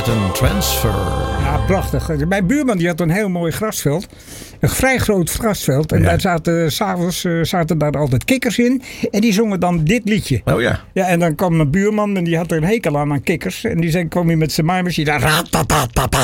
Manhattan Transfer. Ja, prachtig. Mijn buurman die had een heel mooi grasveld. Een vrij groot grasveld. En daar zaten s'avonds daar altijd kikkers in. En die zongen dan dit liedje. Oh ja. Ja, en dan kwam mijn buurman en die had er een hekel aan kikkers. En die kwam hier met zijn maaimachine.